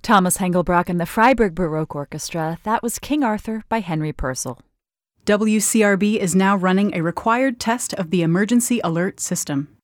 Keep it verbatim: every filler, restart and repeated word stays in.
Thomas Hengelbrock and the Freiburg Baroque Orchestra. That was King Arthur by Henry Purcell. W C R B is now running a required test of the emergency alert system.